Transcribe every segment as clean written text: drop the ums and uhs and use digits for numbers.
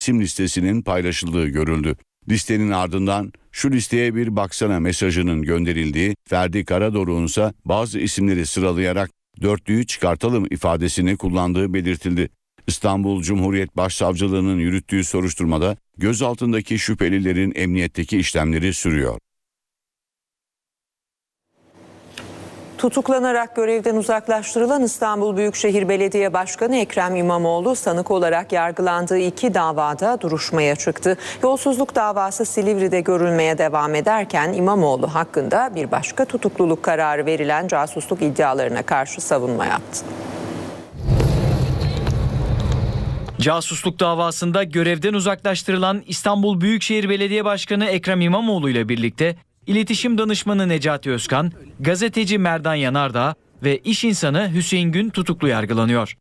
isim listesinin paylaşıldığı görüldü. Listenin ardından "şu listeye bir baksana" mesajının gönderildiği, Ferdi Karadoruk'un ise bazı isimleri sıralayarak "dörtlüyü çıkartalım" ifadesini kullandığı belirtildi. İstanbul Cumhuriyet Başsavcılığı'nın yürüttüğü soruşturmada gözaltındaki şüphelilerin emniyetteki işlemleri sürüyor. Tutuklanarak görevden uzaklaştırılan İstanbul Büyükşehir Belediye Başkanı Ekrem İmamoğlu sanık olarak yargılandığı 2 davada duruşmaya çıktı. Yolsuzluk davası Silivri'de görülmeye devam ederken İmamoğlu hakkında bir başka tutukluluk kararı verilen casusluk iddialarına karşı savunma yaptı. Casusluk davasında görevden uzaklaştırılan İstanbul Büyükşehir Belediye Başkanı Ekrem İmamoğlu ile birlikte İletişim Danışmanı Necati Özkan, gazeteci Merdan Yanardağ ve iş insanı Hüseyin Gün tutuklu yargılanıyor.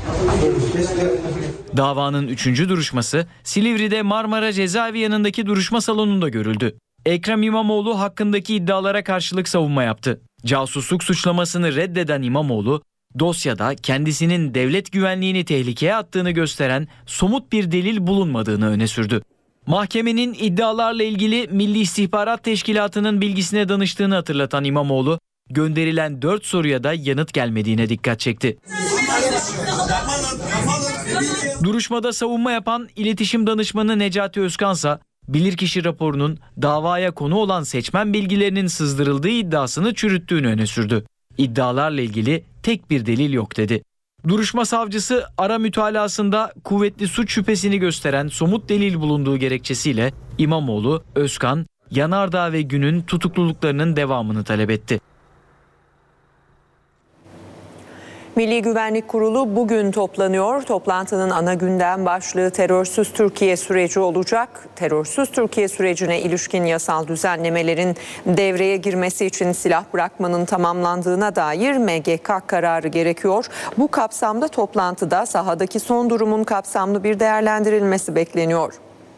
Davanın 3. duruşması Silivri'de Marmara Cezaevi yanındaki duruşma salonunda görüldü. Ekrem İmamoğlu hakkındaki iddialara karşılık savunma yaptı. Casusluk suçlamasını reddeden İmamoğlu, dosyada kendisinin devlet güvenliğini tehlikeye attığını gösteren somut bir delil bulunmadığını öne sürdü. Mahkemenin iddialarla ilgili Milli İstihbarat Teşkilatı'nın bilgisine danıştığını hatırlatan İmamoğlu, gönderilen 4 soruya da yanıt gelmediğine dikkat çekti. Duruşmada savunma yapan İletişim Danışmanı Necati Özkansa, bilirkişi raporunun davaya konu olan seçmen bilgilerinin sızdırıldığı iddiasını çürüttüğünü öne sürdü. İddialarla ilgili tek bir delil yok dedi. Duruşma savcısı ara mütalasında kuvvetli suç şüphesini gösteren somut delil bulunduğu gerekçesiyle İmamoğlu, Özkan, Yanardağ ve Gün'ün tutukluluklarının devamını talep etti. Milli Güvenlik Kurulu bugün toplanıyor. Toplantının ana gündem başlığı terörsüz Türkiye süreci olacak. Terörsüz Türkiye sürecine ilişkin yasal düzenlemelerin devreye girmesi için silah bırakmanın tamamlandığına dair MGK kararı gerekiyor. Bu kapsamda toplantıda sahadaki son durumun kapsamlı bir değerlendirilmesi bekleniyor.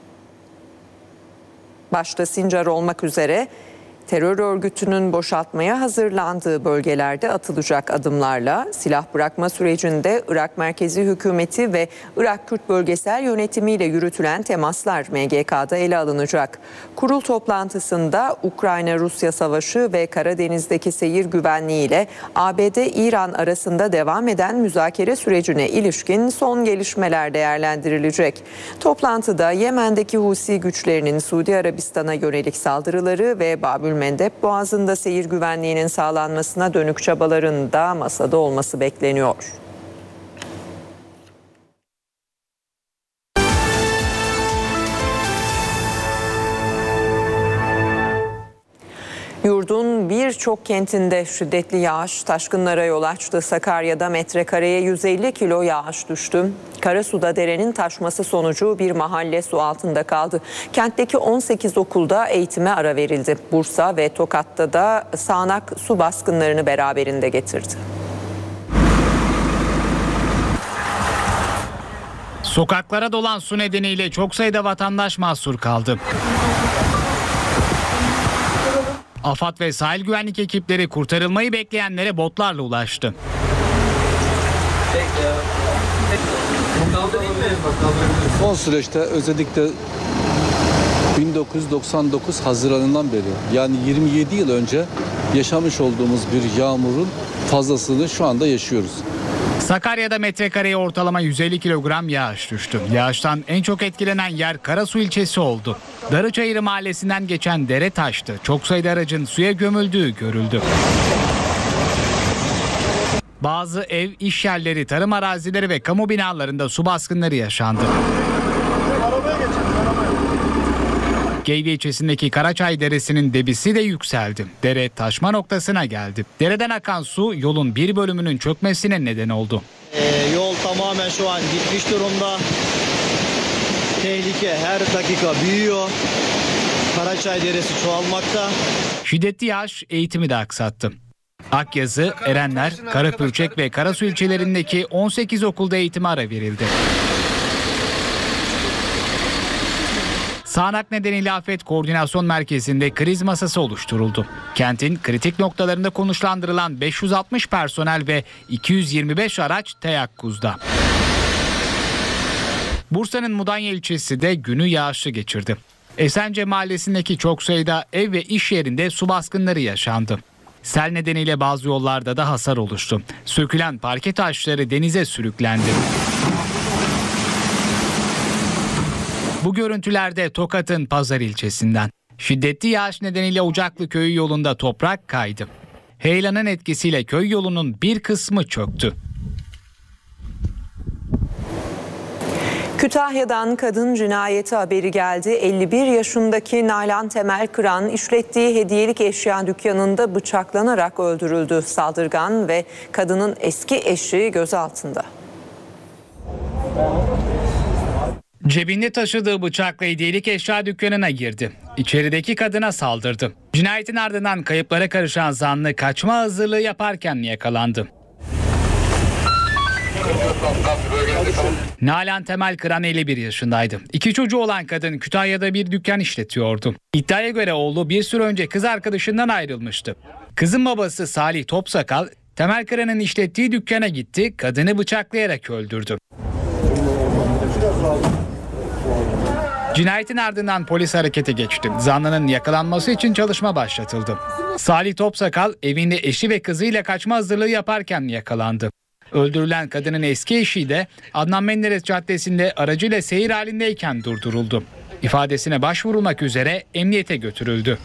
Başta Sincar olmak üzere terör örgütünün boşaltmaya hazırlandığı bölgelerde atılacak adımlarla silah bırakma sürecinde Irak Merkezi Hükümeti ve Irak Kürt Bölgesel Yönetimi ile yürütülen temaslar MGK'da ele alınacak. Kurul toplantısında Ukrayna-Rusya savaşı ve Karadeniz'deki seyir güvenliği ile ABD-İran arasında devam eden müzakere sürecine ilişkin son gelişmeler değerlendirilecek. Toplantıda Yemen'deki Husi güçlerinin Suudi Arabistan'a yönelik saldırıları ve Bab-ül-Mendeb Boğazı'nda seyir güvenliğinin sağlanmasına dönük çabaların da masada olması bekleniyor. Yurdun birçok kentinde şiddetli yağış taşkınlara yol açtı. Sakarya'da metrekareye 150 kilo yağış düştü. Karasu'da derenin taşması sonucu bir mahalle su altında kaldı. Kentteki 18 okulda eğitime ara verildi. Bursa ve Tokat'ta da sağanak su baskınlarını beraberinde getirdi. Sokaklara dolan su nedeniyle çok sayıda vatandaş mahsur kaldı. AFAD ve sahil güvenlik ekipleri kurtarılmayı bekleyenlere botlarla ulaştı. Son süreçte özellikle 1999 Haziran'ından beri yani 27 yıl önce yaşamış olduğumuz bir yağmurun fazlasını şu anda yaşıyoruz. Sakarya'da metrekareye ortalama 150 kilogram yağış düştü. Yağıştan en çok etkilenen yer Karasu ilçesi oldu. Darıçayırı mahallesinden geçen dere taştı. Çok sayıda aracın suya gömüldüğü görüldü. Bazı ev, iş yerleri, tarım arazileri ve kamu binalarında su baskınları yaşandı. Geyve ilçesindeki Karaçay Deresi'nin debisi de yükseldi. Dere taşma noktasına geldi. Dereden akan su yolun bir bölümünün çökmesine neden oldu. Yol tamamen şu an gitmiş durumda. Tehlike her dakika büyüyor. Karaçay Deresi çoğalmakta. Şiddetli yağış eğitimi de aksattı. Akyazı, Erenler, Karapürçek ve Karasu ilçelerindeki 18 okulda eğitime ara verildi. Sağanak nedeniyle Afet Koordinasyon Merkezi'nde kriz masası oluşturuldu. Kentin kritik noktalarında konuşlandırılan 560 personel ve 225 araç teyakkuzda. Bursa'nın Mudanya ilçesi de günü yağışlı geçirdi. Esence mahallesindeki çok sayıda ev ve iş yerinde su baskınları yaşandı. Sel nedeniyle bazı yollarda da hasar oluştu. Sökülen parke taşları denize sürüklendi. Bu görüntülerde Tokat'ın Pazar ilçesinden. Şiddetli yağış nedeniyle Ocaklı Köyü yolunda toprak kaydı. Heyelanın etkisiyle köy yolunun bir kısmı çöktü. Kütahya'dan kadın cinayeti haberi geldi. 51 yaşındaki Nalan Temel Kıran işlettiği hediyelik eşya dükkanında bıçaklanarak öldürüldü. Saldırgan ve kadının eski eşi gözaltında. Cebinde taşıdığı bıçakla hediyelik eşya dükkanına girdi. İçerideki kadına saldırdı. Cinayetin ardından kayıplara karışan zanlı kaçma hazırlığı yaparken yakalandı. Nalan Temel Kıran 51 yaşındaydı. 2 çocuğu olan kadın Kütahya'da bir dükkan işletiyordu. İddiaya göre oğlu bir süre önce kız arkadaşından ayrılmıştı. Kızın babası Salih Topsakal, Temel Kıran'ın işlettiği dükkana gitti, kadını bıçaklayarak öldürdü. Cinayetin ardından polis harekete geçti. Zanlının yakalanması için çalışma başlatıldı. Salih Topsakal evinde eşi ve kızıyla kaçma hazırlığı yaparken yakalandı. Öldürülen kadının eski eşi de Adnan Menderes Caddesi'nde aracıyla seyir halindeyken durduruldu. İfadesine başvurulmak üzere emniyete götürüldü.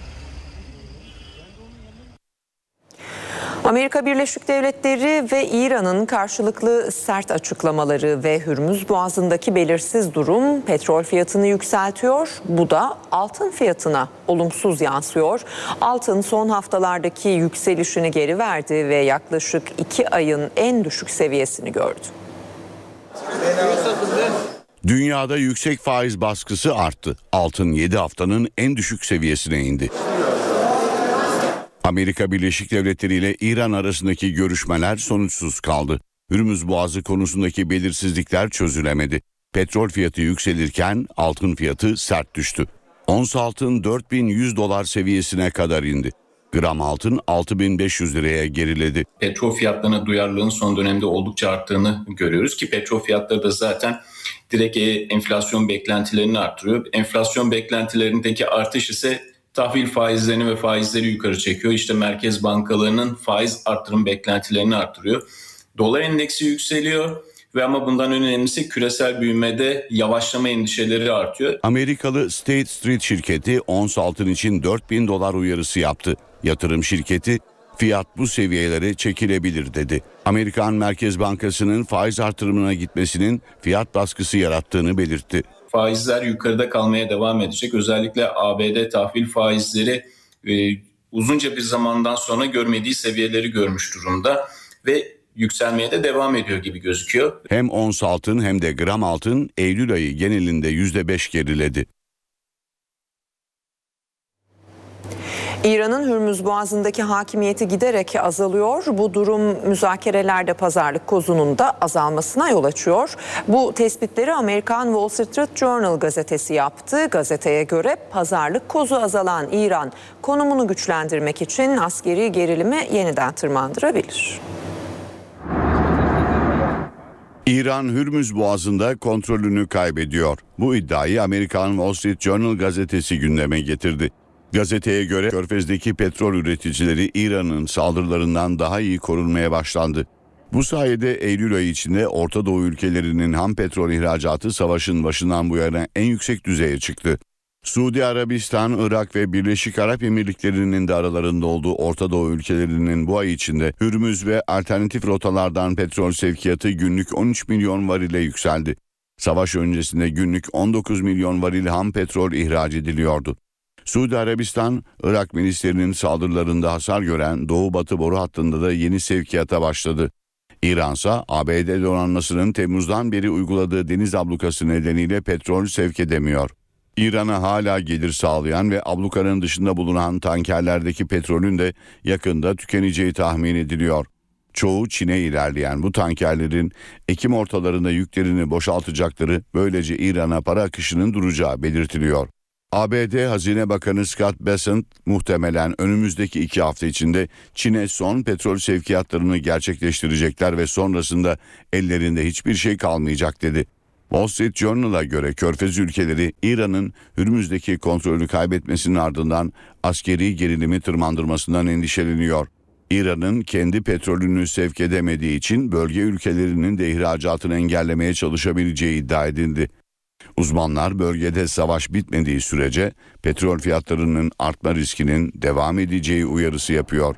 Amerika Birleşik Devletleri ve İran'ın karşılıklı sert açıklamaları ve Hürmüz Boğazı'ndaki belirsiz durum petrol fiyatını yükseltiyor. Bu da altın fiyatına olumsuz yansıyor. Altın son haftalardaki yükselişini geri verdi ve yaklaşık 2 ayın en düşük seviyesini gördü. Dünyada yüksek faiz baskısı arttı. Altın 7 haftanın en düşük seviyesine indi. Amerika Birleşik Devletleri ile İran arasındaki görüşmeler sonuçsuz kaldı. Hürmüz Boğazı konusundaki belirsizlikler çözülemedi. Petrol fiyatı yükselirken altın fiyatı sert düştü. Ons altın 4100 dolar seviyesine kadar indi. Gram altın 6500 liraya geriledi. Petrol fiyatlarına duyarlılığın son dönemde oldukça arttığını görüyoruz ki petrol fiyatları da zaten direkt enflasyon beklentilerini arttırıyor. Enflasyon beklentilerindeki artış ise tahvil faizlerini ve faizleri yukarı çekiyor. İşte merkez bankalarının faiz artırım beklentilerini arttırıyor. Dolar endeksi yükseliyor ve ama bundan önemlisi küresel büyümede yavaşlama endişeleri artıyor. Amerikalı State Street şirketi ons altın için 4000 dolar uyarısı yaptı. Yatırım şirketi fiyat bu seviyelere çekilebilir dedi. Amerikan Merkez Bankası'nın faiz artırımına gitmesinin fiyat baskısı yarattığını belirtti. Faizler yukarıda kalmaya devam edecek. Özellikle ABD tahvil faizleri uzunca bir zamandan sonra görmediği seviyeleri görmüş durumda ve yükselmeye de devam ediyor gibi gözüküyor. Hem ons altın hem de gram altın Eylül ayı genelinde %5 geriledi. İran'ın Hürmüz Boğazı'ndaki hakimiyeti giderek azalıyor. Bu durum müzakerelerde pazarlık kozunun da azalmasına yol açıyor. Bu tespitleri Amerikan Wall Street Journal gazetesi yaptı. Gazeteye göre pazarlık kozu azalan İran konumunu güçlendirmek için askeri gerilimi yeniden tırmandırabilir. İran Hürmüz Boğazı'nda kontrolünü kaybediyor. Bu iddiayı Amerikan Wall Street Journal gazetesi gündeme getirdi. Gazeteye göre Körfez'deki petrol üreticileri İran'ın saldırılarından daha iyi korunmaya başlandı. Bu sayede Eylül ayı içinde Orta Doğu ülkelerinin ham petrol ihracatı savaşın başından bu yana en yüksek düzeye çıktı. Suudi Arabistan, Irak ve Birleşik Arap Emirlikleri'nin de aralarında olduğu Orta Doğu ülkelerinin bu ay içinde Hürmüz ve alternatif rotalardan petrol sevkiyatı günlük 13 milyon varile yükseldi. Savaş öncesinde günlük 19 milyon varil ham petrol ihraç ediliyordu. Suudi Arabistan, Irak milislerinin saldırılarında hasar gören Doğu-Batı boru hattında da yeni sevkiyata başladı. İran ise ABD donanmasının Temmuz'dan beri uyguladığı deniz ablukası nedeniyle petrol sevk edemiyor. İran'a hala gelir sağlayan ve ablukanın dışında bulunan tankerlerdeki petrolün de yakında tükeneceği tahmin ediliyor. Çoğu Çin'e ilerleyen bu tankerlerin Ekim ortalarında yüklerini boşaltacakları, böylece İran'a para akışının duracağı belirtiliyor. ABD Hazine Bakanı Scott Bessent muhtemelen önümüzdeki 2 hafta içinde Çin'e son petrol sevkiyatlarını gerçekleştirecekler ve sonrasında ellerinde hiçbir şey kalmayacak dedi. Wall Street Journal'a göre Körfez ülkeleri İran'ın Hürmüz'deki kontrolü kaybetmesinin ardından askeri gerilimi tırmandırmasından endişeleniyor. İran'ın kendi petrolünü sevk edemediği için bölge ülkelerinin de ihracatını engellemeye çalışabileceği iddia edildi. Uzmanlar bölgede savaş bitmediği sürece petrol fiyatlarının artma riskinin devam edeceği uyarısı yapıyor.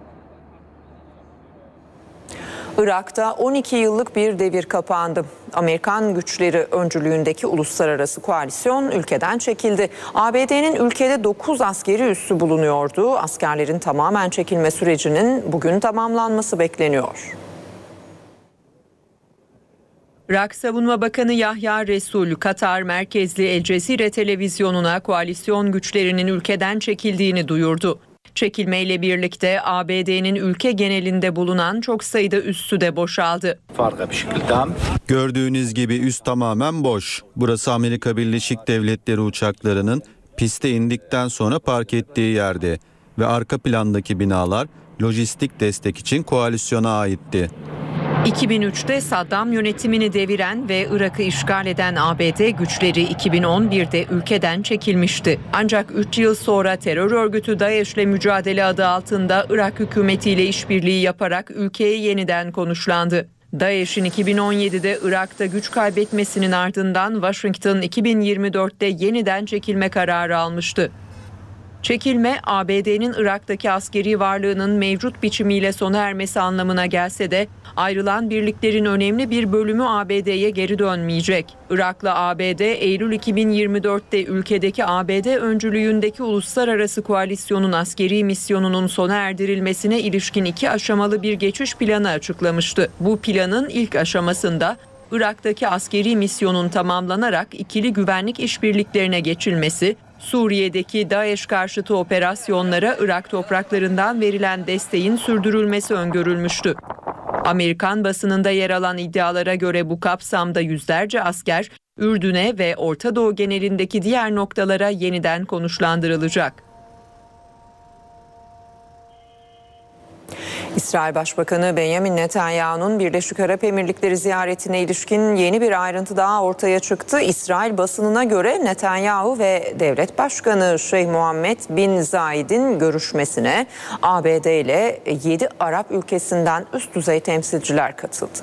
Irak'ta 12 yıllık bir devir kapandı. Amerikan güçleri öncülüğündeki uluslararası koalisyon ülkeden çekildi. ABD'nin ülkede 9 askeri üssü bulunuyordu. Askerlerin tamamen çekilme sürecinin bugün tamamlanması bekleniyor. Irak Savunma Bakanı Yahya Resul, Katar merkezli El Cezire televizyonuna koalisyon güçlerinin ülkeden çekildiğini duyurdu. Çekilmeyle birlikte ABD'nin ülke genelinde bulunan çok sayıda üssü de boşaldı. Gördüğünüz gibi üs tamamen boş. Burası Amerika Birleşik Devletleri uçaklarının piste indikten sonra park ettiği yerde ve arka plandaki binalar lojistik destek için koalisyona aitti. 2003'te Saddam yönetimini deviren ve Irak'ı işgal eden ABD güçleri 2011'de ülkeden çekilmişti. Ancak 3 yıl sonra terör örgütü DAEŞ'le mücadele adı altında Irak hükümetiyle işbirliği yaparak ülkeye yeniden konuşlandı. DAEŞ'in 2017'de Irak'ta güç kaybetmesinin ardından Washington 2024'te yeniden çekilme kararı almıştı. Çekilme, ABD'nin Irak'taki askeri varlığının mevcut biçimiyle sona ermesi anlamına gelse de ayrılan birliklerin önemli bir bölümü ABD'ye geri dönmeyecek. Irak'la ABD, Eylül 2024'te ülkedeki ABD öncülüğündeki uluslararası koalisyonun askeri misyonunun sona erdirilmesine ilişkin 2 aşamalı bir geçiş planı açıklamıştı. Bu planın ilk aşamasında Irak'taki askeri misyonun tamamlanarak ikili güvenlik işbirliklerine geçilmesi, Suriye'deki DAEŞ karşıtı operasyonlara Irak topraklarından verilen desteğin sürdürülmesi öngörülmüştü. Amerikan basınında yer alan iddialara göre bu kapsamda yüzlerce asker Ürdün'e ve Orta Doğu genelindeki diğer noktalara yeniden konuşlandırılacak. İsrail Başbakanı Benjamin Netanyahu'nun Birleşik Arap Emirlikleri ziyaretine ilişkin yeni bir ayrıntı daha ortaya çıktı. İsrail basınına göre Netanyahu ve Devlet Başkanı Şeyh Muhammed bin Zayed'in görüşmesine ABD ile 7 Arap ülkesinden üst düzey temsilciler katıldı.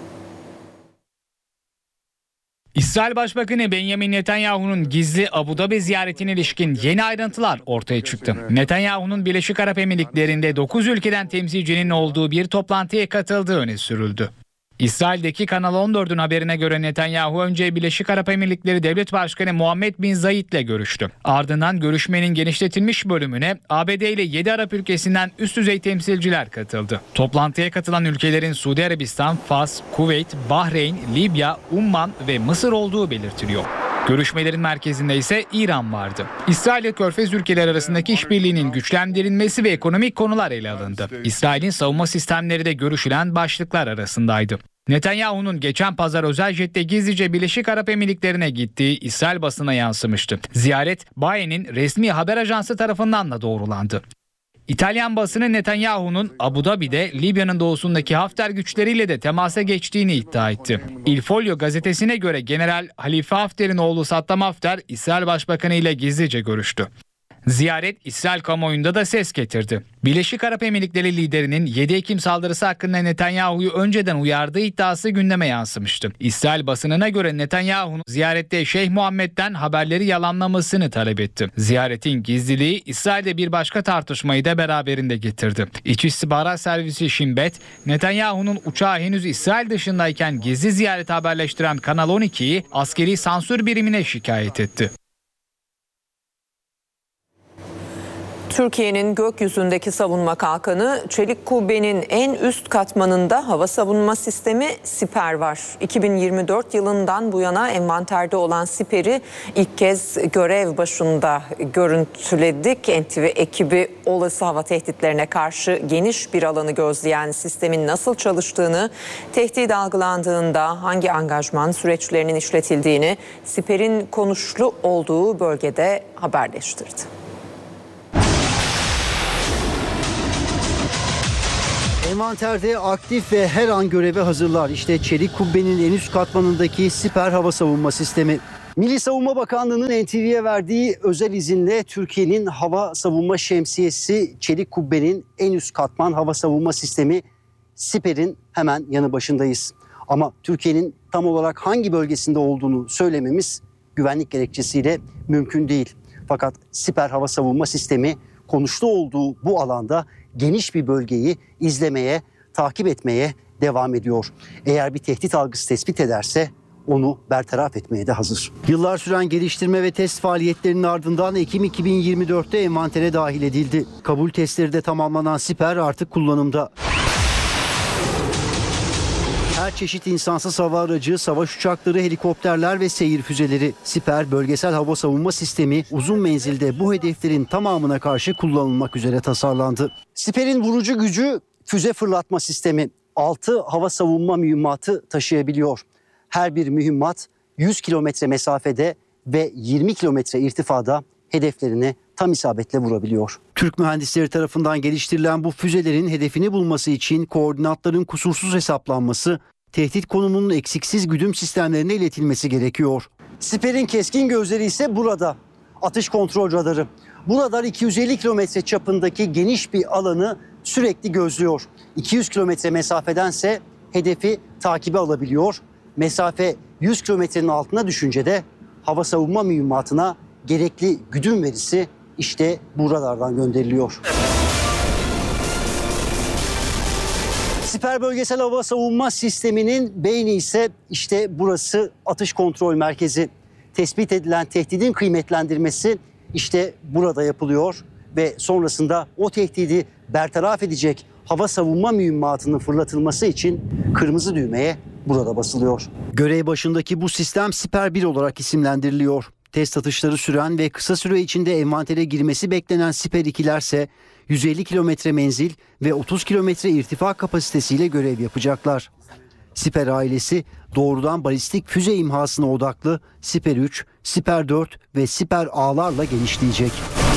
İsrail Başbakanı Benjamin Netanyahu'nun gizli Abu Dhabi ziyaretine ilişkin yeni ayrıntılar ortaya çıktı. Netanyahu'nun Birleşik Arap Emirlikleri'nde 9 ülkeden temsilcinin olduğu bir toplantıya katıldığı öne sürüldü. İsrail'deki Kanal 14'ün haberine göre Netanyahu önce Birleşik Arap Emirlikleri Devlet Başkanı Muhammed bin Zayed ile görüştü. Ardından görüşmenin genişletilmiş bölümüne ABD ile 7 Arap ülkesinden üst düzey temsilciler katıldı. Toplantıya katılan ülkelerin Suudi Arabistan, Fas, Kuveyt, Bahreyn, Libya, Umman ve Mısır olduğu belirtiliyor. Görüşmelerin merkezinde ise İran vardı. İsrail ile Körfez ülkeleri arasındaki işbirliğinin güçlendirilmesi ve ekonomik konular ele alındı. İsrail'in savunma sistemleri de görüşülen başlıklar arasındaydı. Netanyahu'nun geçen pazar özel jette gizlice Birleşik Arap Emirlikleri'ne gittiği İsrail basına yansımıştı. Ziyaret Baye'nin resmi haber ajansı tarafından da doğrulandı. İtalyan basını Netanyahu'nun Abu Dhabi'de Libya'nın doğusundaki Hafter güçleriyle de temasa geçtiğini iddia etti. Il Foglio gazetesine göre General Halife Hafter'in oğlu Saddam Hafter, İsrail Başbakanı ile gizlice görüştü. Ziyaret İsrail kamuoyunda da ses getirdi. Birleşik Arap Emirlikleri liderinin 7 Ekim saldırısı hakkında Netanyahu'yu önceden uyardığı iddiası gündeme yansımıştı. İsrail basınına göre Netanyahu'nun ziyarette Şeyh Muhammed'den haberleri yalanlamasını talep etti. Ziyaretin gizliliği İsrail'de bir başka tartışmayı da beraberinde getirdi. İç İstihbarat Servisi Shin Bet, Netanyahu'nun uçağı henüz İsrail dışındayken gizli ziyareti haberleştiren Kanal 12'yi askeri sansür birimine şikayet etti. Türkiye'nin gökyüzündeki savunma kalkanı Çelik Kubbe'nin en üst katmanında hava savunma sistemi Siper var. 2024 yılından bu yana envanterde olan Siper'i ilk kez görev başında görüntüledik. NTV ekibi olası hava tehditlerine karşı geniş bir alanı gözleyen sistemin nasıl çalıştığını, tehdit algılandığında hangi angajman süreçlerinin işletildiğini Siper'in konuşlu olduğu bölgede haberleştirdi. Envanterde aktif ve her an göreve hazırlar. İşte çelik kubbenin en üst katmanındaki siper hava savunma sistemi. Milli Savunma Bakanlığı'nın NTV'ye verdiği özel izinle Türkiye'nin hava savunma şemsiyesi çelik kubbenin en üst katman hava savunma sistemi siperin hemen yanı başındayız. Ama Türkiye'nin tam olarak hangi bölgesinde olduğunu söylememiz güvenlik gerekçesiyle mümkün değil. Fakat siper hava savunma sistemi konuştuğu olduğu bu alanda geniş bir bölgeyi izlemeye, takip etmeye devam ediyor. Eğer bir tehdit algısı tespit ederse onu bertaraf etmeye de hazır. Yıllar süren geliştirme ve test faaliyetlerinin ardından Ekim 2024'te envantere dahil edildi. Kabul testleri de tamamlanan siper artık kullanımda. Her çeşit insansız hava aracı, savaş uçakları, helikopterler ve seyir füzeleri. Siper bölgesel hava savunma sistemi uzun menzilde bu hedeflerin tamamına karşı kullanılmak üzere tasarlandı. Siper'in vurucu gücü füze fırlatma sistemi. 6 hava savunma mühimmatı taşıyabiliyor. Her bir mühimmat 100 kilometre mesafede ve 20 kilometre irtifada hedeflerini tam isabetle vurabiliyor. Türk mühendisleri tarafından geliştirilen bu füzelerin hedefini bulması için koordinatların kusursuz hesaplanması, tehdit konumunun eksiksiz güdüm sistemlerine iletilmesi gerekiyor. Siper'in keskin gözleri ise burada. Atış kontrol radarı. Bu radar 250 kilometre çapındaki geniş bir alanı sürekli gözlüyor. 200 kilometre mesafedense hedefi takibe alabiliyor. Mesafe 100 kilometrenin altına düşünce de hava savunma mühimmatına gerekli güdüm verisi işte bu radardan gönderiliyor. Siper bölgesel hava savunma sisteminin beyni ise işte burası atış kontrol merkezi. Tespit edilen tehdidin kıymetlendirmesi işte burada yapılıyor ve sonrasında o tehdidi bertaraf edecek hava savunma mühimmatının fırlatılması için kırmızı düğmeye burada basılıyor. Görev başındaki bu sistem Siper 1 olarak isimlendiriliyor. Test atışları süren ve kısa süre içinde envantere girmesi beklenen Siper 2'ler ise 150 kilometre menzil ve 30 kilometre irtifa kapasitesiyle görev yapacaklar. Siper ailesi doğrudan balistik füze imhasına odaklı Siper 3, Siper 4 ve Siper A'larla genişleyecek.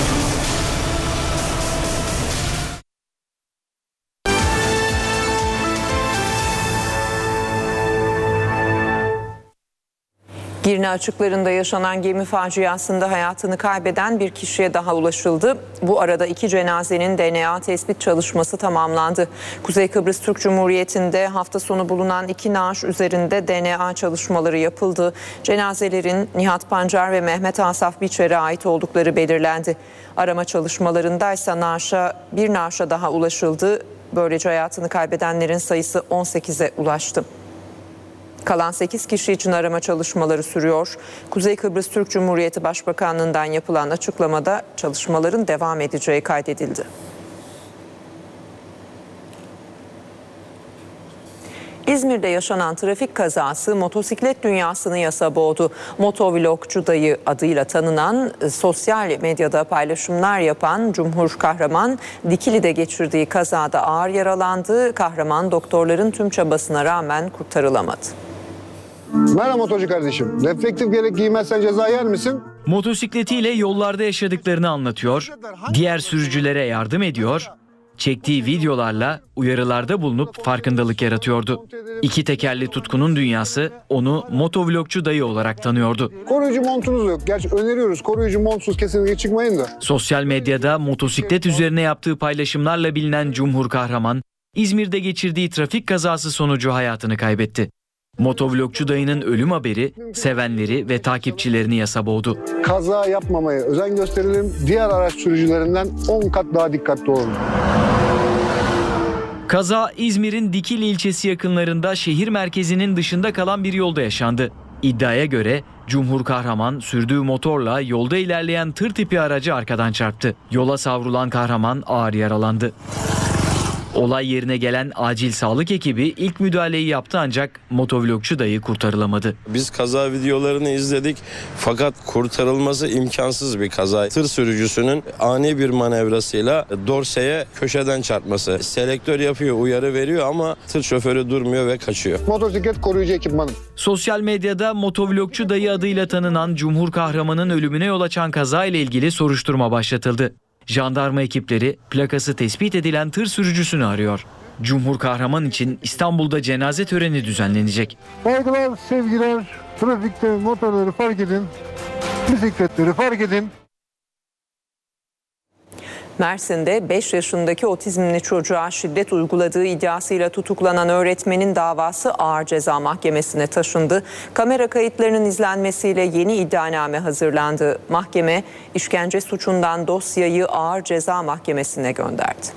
Girne açıklarında yaşanan gemi faciasında hayatını kaybeden bir kişiye daha ulaşıldı. Bu arada 2 cenazenin DNA tespit çalışması tamamlandı. Kuzey Kıbrıs Türk Cumhuriyeti'nde hafta sonu bulunan 2 naaş üzerinde DNA çalışmaları yapıldı. Cenazelerin Nihat Pancar ve Mehmet Asaf Biçer'e ait oldukları belirlendi. Arama çalışmalarında ise bir naaşa daha ulaşıldı. Böylece hayatını kaybedenlerin sayısı 18'e ulaştı. Kalan 8 kişi için arama çalışmaları sürüyor. Kuzey Kıbrıs Türk Cumhuriyeti Başbakanlığı'ndan yapılan açıklamada çalışmaların devam edeceği kaydedildi. İzmir'de yaşanan trafik kazası motosiklet dünyasını yasa boğdu. Motovlogcu dayı adıyla tanınan, sosyal medyada paylaşımlar yapan Cumhur Kahraman, Dikili'de geçirdiği kazada ağır yaralandı. Kahraman doktorların tüm çabasına rağmen kurtarılamadı. Merhaba motorcu kardeşim. Reflektif gerek giymezsen ceza yer misin? Motosikletiyle yollarda yaşadıklarını anlatıyor, diğer sürücülere yardım ediyor, çektiği videolarla uyarılarda bulunup farkındalık yaratıyordu. 2 tekerli tutkunun dünyası onu motovlogcu dayı olarak tanıyordu. Koruyucu montunuz yok. Gerçi öneriyoruz, koruyucu montsuz kesinlikle çıkmayın da. Sosyal medyada motosiklet üzerine yaptığı paylaşımlarla bilinen Cumhur Kahraman, İzmir'de geçirdiği trafik kazası sonucu hayatını kaybetti. Motovlogcu dayının ölüm haberi sevenleri ve takipçilerini yasa boğdu. Kaza yapmamaya özen gösterelim. Diğer araç sürücülerinden 10 kat daha dikkatli olun. Kaza İzmir'in Dikili ilçesi yakınlarında şehir merkezinin dışında kalan bir yolda yaşandı. İddiaya göre Cumhur Kahraman sürdüğü motorla yolda ilerleyen tır tipi aracı arkadan çarptı. Yola savrulan Kahraman ağır yaralandı. Olay yerine gelen acil sağlık ekibi ilk müdahaleyi yaptı ancak motovlogcu dayı kurtarılamadı. Biz kaza videolarını izledik fakat kurtarılması imkansız bir kaza. Tır sürücüsünün ani bir manevrasıyla dorseye köşeden çarpması. Selektör yapıyor, uyarı veriyor ama tır şoförü durmuyor ve kaçıyor. Motosiklet koruyucu ekipmanı. Sosyal medyada motovlogcu dayı adıyla tanınan Cumhur Kahraman'ın ölümüne yol açan kaza ile ilgili soruşturma başlatıldı. Jandarma ekipleri plakası tespit edilen tır sürücüsünü arıyor. Cumhur Kahraman için İstanbul'da cenaze töreni düzenlenecek. Saygılar, sevgiler, trafikte motorları fark edin, bisikletleri fark edin. Mersin'de 5 yaşındaki otizmli çocuğa şiddet uyguladığı iddiasıyla tutuklanan öğretmenin davası Ağır Ceza Mahkemesi'ne taşındı. Kamera kayıtlarının izlenmesiyle yeni iddianame hazırlandı. Mahkeme işkence suçundan dosyayı Ağır Ceza Mahkemesi'ne gönderdi.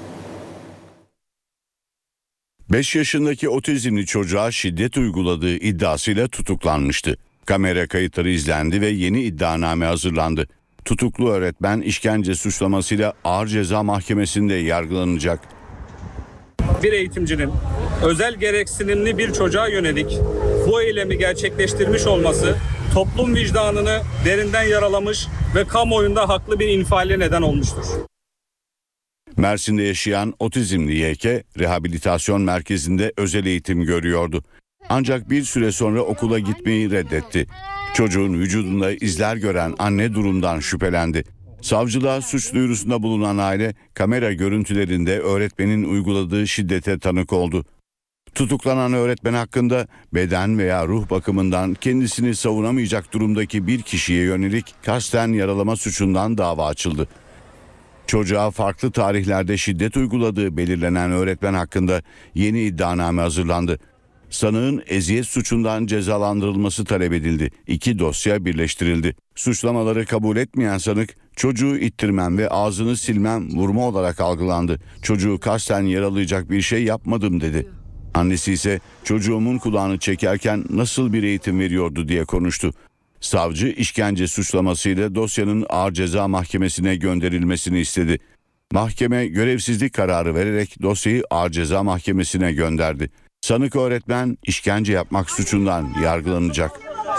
5 yaşındaki otizmli çocuğa şiddet uyguladığı iddiasıyla tutuklanmıştı. Kamera kayıtları izlendi ve yeni iddianame hazırlandı. Tutuklu öğretmen işkence suçlamasıyla Ağır Ceza Mahkemesi'nde yargılanacak. Bir eğitimcinin özel gereksinimli bir çocuğa yönelik bu eylemi gerçekleştirmiş olması toplum vicdanını derinden yaralamış ve kamuoyunda haklı bir infiale neden olmuştur. Mersin'de yaşayan otizmli YK rehabilitasyon merkezinde özel eğitim görüyordu. Ancak bir süre sonra okula gitmeyi reddetti. Çocuğun vücudunda izler gören anne durumdan şüphelendi. Savcılığa suç duyurusunda bulunan aile kamera görüntülerinde öğretmenin uyguladığı şiddete tanık oldu. Tutuklanan öğretmen hakkında beden veya ruh bakımından kendisini savunamayacak durumdaki bir kişiye yönelik kasten yaralama suçundan dava açıldı. Çocuğa farklı tarihlerde şiddet uyguladığı belirlenen öğretmen hakkında yeni iddianame hazırlandı. Sanığın eziyet suçundan cezalandırılması talep edildi. 2 dosya birleştirildi. Suçlamaları kabul etmeyen sanık çocuğu ittirmem ve ağzını silmem vurma olarak algılandı. Çocuğu kasten yaralayacak bir şey yapmadım dedi. Annesi ise çocuğumun kulağını çekerken nasıl bir eğitim veriyordu diye konuştu. Savcı işkence suçlamasıyla dosyanın Ağır Ceza Mahkemesi'ne gönderilmesini istedi. Mahkeme görevsizlik kararı vererek dosyayı Ağır Ceza Mahkemesi'ne gönderdi. Sanık öğretmen işkence yapmak suçundan yargılanacak.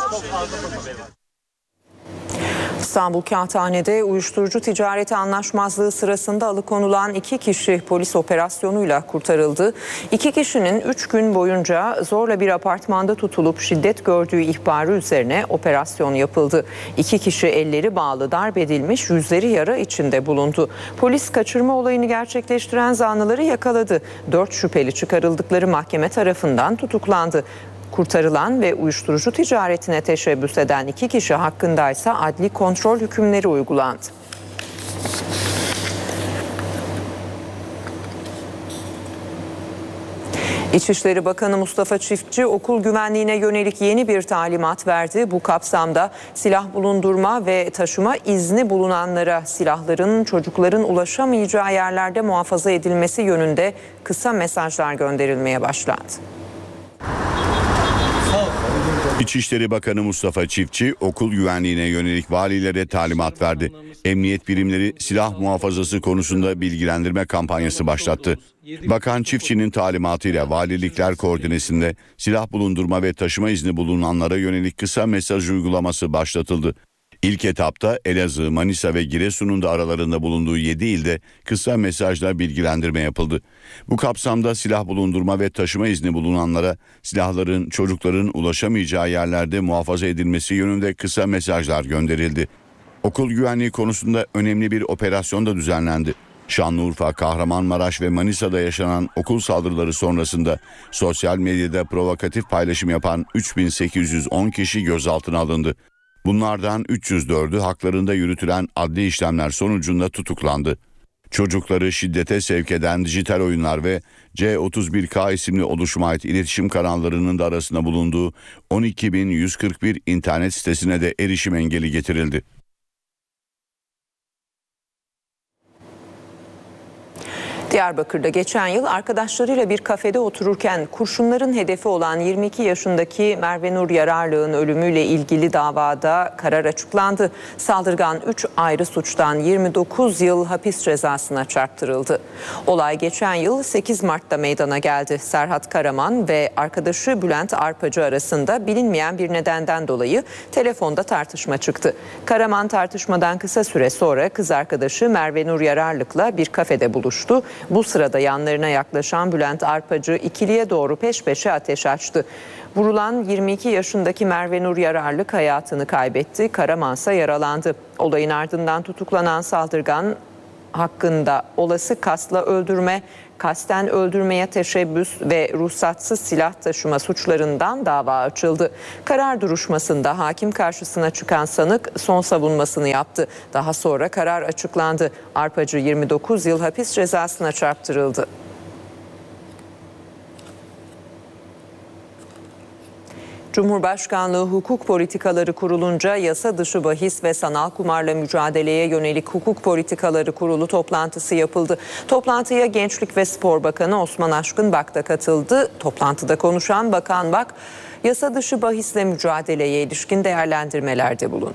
İstanbul Kağıthane'de uyuşturucu ticareti anlaşmazlığı sırasında alıkonulan 2 kişi polis operasyonuyla kurtarıldı. 2 kişinin 3 gün boyunca zorla bir apartmanda tutulup şiddet gördüğü ihbarı üzerine operasyon yapıldı. 2 kişi elleri bağlı, darp edilmiş, yüzleri yara içinde bulundu. Polis kaçırma olayını gerçekleştiren zanlıları yakaladı. 4 şüpheli çıkarıldıkları mahkeme tarafından tutuklandı. Kurtarılan ve uyuşturucu ticaretine teşebbüs eden 2 kişi hakkındaysa adli kontrol hükümleri uygulandı. İçişleri Bakanı Mustafa Çiftçi okul güvenliğine yönelik yeni bir talimat verdi. Bu kapsamda silah bulundurma ve taşıma izni bulunanlara silahların çocukların ulaşamayacağı yerlerde muhafaza edilmesi yönünde kısa mesajlar gönderilmeye başlandı. İçişleri Bakanı Mustafa Çiftçi okul güvenliğine yönelik valilere talimat verdi. Emniyet birimleri silah muhafazası konusunda bilgilendirme kampanyası başlattı. Bakan Çiftçi'nin talimatıyla valilikler koordinesinde silah bulundurma ve taşıma izni bulunanlara yönelik kısa mesaj uygulaması başlatıldı. İlk etapta Elazığ, Manisa ve Giresun'un da aralarında bulunduğu 7 ilde kısa mesajla bilgilendirme yapıldı. Bu kapsamda silah bulundurma ve taşıma izni bulunanlara silahların çocukların ulaşamayacağı yerlerde muhafaza edilmesi yönünde kısa mesajlar gönderildi. Okul güvenliği konusunda önemli bir operasyon da düzenlendi. Şanlıurfa, Kahramanmaraş ve Manisa'da yaşanan okul saldırıları sonrasında sosyal medyada provokatif paylaşım yapan 3810 kişi gözaltına alındı. Bunlardan 304'ü haklarında yürütülen adli işlemler sonucunda tutuklandı. Çocukları şiddete sevk eden dijital oyunlar ve C31K isimli oluşuma ait iletişim kanallarının da arasında bulunduğu 12.141 internet sitesine de erişim engeli getirildi. Diyarbakır'da geçen yıl arkadaşlarıyla bir kafede otururken kurşunların hedefi olan 22 yaşındaki Merve Nur Yararlı'nın ölümüyle ilgili davada karar açıklandı. Saldırgan 3 ayrı suçtan 29 yıl hapis cezasına çarptırıldı. Olay geçen yıl 8 Mart'ta meydana geldi. Serhat Karaman ve arkadaşı Bülent Arpacı arasında bilinmeyen bir nedenden dolayı telefonda tartışma çıktı. Karaman tartışmadan kısa süre sonra kız arkadaşı Merve Nur Yararlı'yla bir kafede buluştu. Bu sırada yanlarına yaklaşan Bülent Arpacı ikiliye doğru peş peşe ateş açtı. Vurulan 22 yaşındaki Merve Nur Yararlık hayatını kaybetti. Karaman ise yaralandı. Olayın ardından tutuklanan saldırgan hakkında olası kasla öldürme, kasten öldürmeye teşebbüs ve ruhsatsız silah taşıma suçlarından dava açıldı. Karar duruşmasında hakim karşısına çıkan sanık son savunmasını yaptı. Daha sonra karar açıklandı. Arpacı 29 yıl hapis cezasına çarptırıldı. Cumhurbaşkanlığı Hukuk Politikaları Kurulu'nca yasa dışı bahis ve sanal kumarla mücadeleye yönelik Hukuk Politikaları Kurulu toplantısı yapıldı. Toplantıya Gençlik ve Spor Bakanı Osman Aşkın Bak da katıldı. Toplantıda konuşan Bakan Bak, yasa dışı bahisle mücadeleye ilişkin değerlendirmelerde bulundu.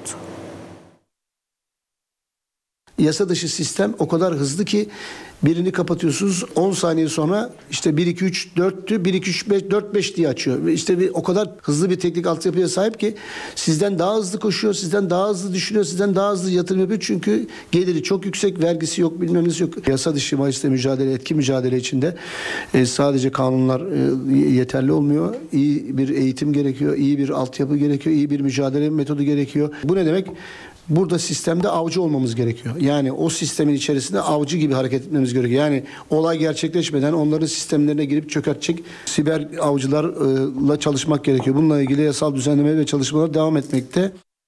Yasa dışı sistem o kadar hızlı ki birini kapatıyorsunuz 10 saniye sonra işte 1 2 3 4'tü 1 2 3 5 4 5 diye açıyor. İşte o kadar hızlı bir teknik altyapıya sahip ki sizden daha hızlı koşuyor, sizden daha hızlı düşünüyor, sizden daha hızlı yatırım yapıyor. Çünkü geliri çok yüksek, vergisi yok, bilmem nesi yok. Yasa dışı bahisle mücadele, etki mücadele içinde sadece kanunlar yeterli olmuyor. İyi bir eğitim gerekiyor, iyi bir altyapı gerekiyor, iyi bir mücadele metodu gerekiyor. Bu ne demek? Burada sistemde avcı olmamız gerekiyor. Yani o sistemin içerisinde avcı gibi hareket etmemiz gerekiyor. Yani olay gerçekleşmeden onların sistemlerine girip çökertecek siber avcılarla çalışmak gerekiyor. Bununla ilgili yasal düzenleme ve çalışmalar devam etmekte.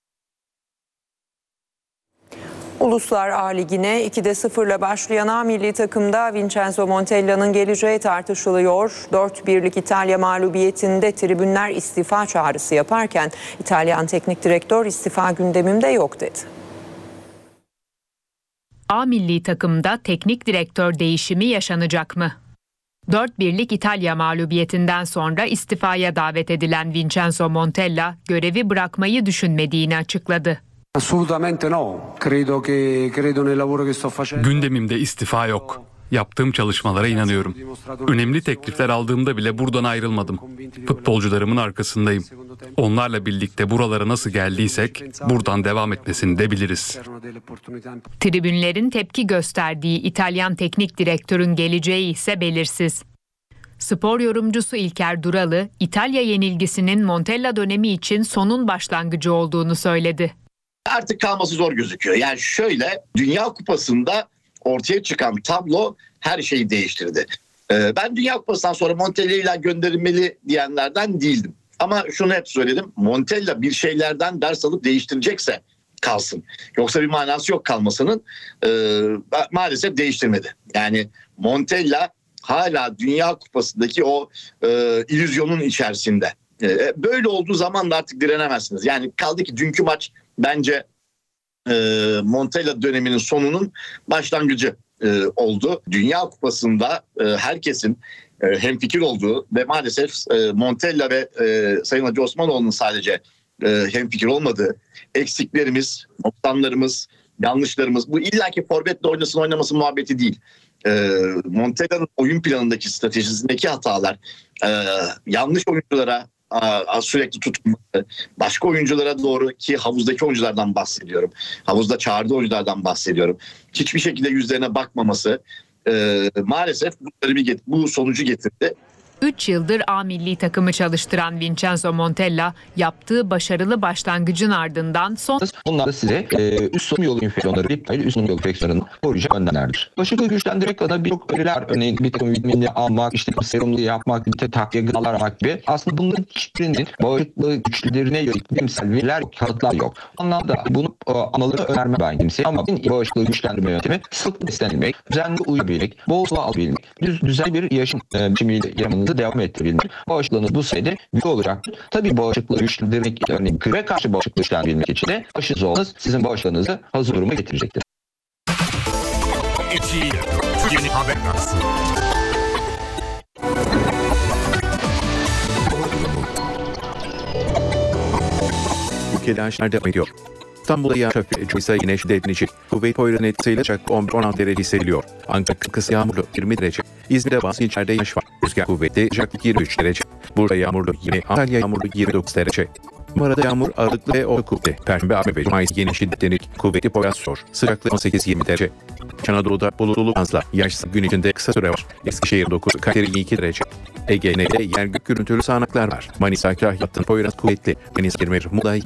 Uluslar A Ligi'ne 2'de 0'la başlayan A milli takımda Vincenzo Montella'nın geleceği tartışılıyor. 4-1'lik İtalya mağlubiyetinde tribünler istifa çağrısı yaparken İtalyan teknik direktör istifa gündemimde yok dedi. A milli takımda teknik direktör değişimi yaşanacak mı? 4-1'lik İtalya mağlubiyetinden sonra istifaya davet edilen Vincenzo Montella görevi bırakmayı düşünmediğini açıkladı. Gündemimde istifa yok. Yaptığım çalışmalara inanıyorum. Önemli teklifler aldığımda bile buradan ayrılmadım. Futbolcularımın arkasındayım. Onlarla birlikte buralara nasıl geldiysek buradan devam etmesini de biliriz. Tribünlerin tepki gösterdiği İtalyan teknik direktörün geleceği ise belirsiz. Spor yorumcusu İlker Duralı, İtalya yenilgisinin Montella dönemi için sonun başlangıcı olduğunu söyledi. Artık kalması zor gözüküyor. Yani şöyle, Dünya Kupası'nda ortaya çıkan tablo her şeyi değiştirdi. Ben Dünya Kupası'ndan sonra Montella'yla gönderilmeli diyenlerden değildim. Ama şunu hep söyledim. Montella bir şeylerden ders alıp değiştirecekse kalsın. Yoksa bir manası yok kalmasının. Maalesef değiştirmedi. Yani Montella hala Dünya Kupası'ndaki o illüzyonun içerisinde. Böyle olduğu zaman da artık direnemezsiniz. Yani kaldı ki dünkü maç bence Montella döneminin sonunun başlangıcı oldu. Dünya Kupası'nda herkesin hemfikir olduğu ve maalesef Montella ve Sayın Hacı Osmanoğlu'nun sadece hemfikir olmadığı eksiklerimiz, noksanlarımız, yanlışlarımız, bu illaki forvetle oynasın oynaması muhabbeti değil. Montella'nın oyun planındaki, stratejisindeki hatalar, yanlış oyunculara sürekli tutulması, başka oyunculara doğru, ki havuzdaki oyunculardan bahsediyorum, havuzda çağırdığı oyunculardan bahsediyorum, hiçbir şekilde yüzlerine bakmaması maalesef bu sonucu getirdi. 3 yıldır A milli takımı çalıştıran Vincenzo Montella yaptığı başarılı başlangıcın ardından son... Bunlar da size üst solunum yolu enfeksiyonları, üst solunum yolu enfeksiyonlarını koruyacak önlemlerdir. Bağışıklığı güçlendirmek adına birçok öneriler, örneğin bir takım vitaminleri almak, işte serumlu yapmak, bir takviye gıdalar almak gibi. Aslında bunların hiçbirinin bağışıklığı güçlerine yönelik bilimsel veriler, kanıtlar yok. Anlamda bunu almaları önerme ben kimseye, ama bağışıklığı güçlendirme yöntemi sağlıklı beslenmek, düzenli uyuyabilmek, bol su alabilmek, düzenli bir yaşam biçimiyle yaşamınızı devam ettirebilmek. Bağışıklığınız bu sayede güçlü olacaktır. Tabii bağışıklığı güçlendirmek, örneğin gribe karşı bağışıklığı güçlendirebilmek için de aşınız olmanız sizin bağışıklığınızı hazır duruma getirecektir. Ülkede aşılar devam ediyor. İstanbul'da yağış hafif ise yine şiddetlenici. Kuvvet Poyraz'ın etkisiyle 11-16 derece hissediliyor. Ankara kısa yağmurlu 20 derece. İzmir'de bazı ilçelerde yağış var. Rüzgar kuvvetli, sıcaklık 23 derece. Bursa yağmurlu yine, Antalya yağmurlu 29 derece. Marmara'da yağmur ağırlıklı ve orta kuvvetli. Perşembe ve Cuma yine şiddetlenecek. Kuvvetli Poyraz zor. Sıcaklık 18-20 derece. Anadolu'da bulutlu fazla. Yağışsız gün içinde kısa süre var. Eskişehir 9, Kayseri 2 derece. Ege'de yer gök gürültülü sağanaklar var. Manisa, Kahya, Poyraz kuvvetli. Deniz, İzmir, Muğla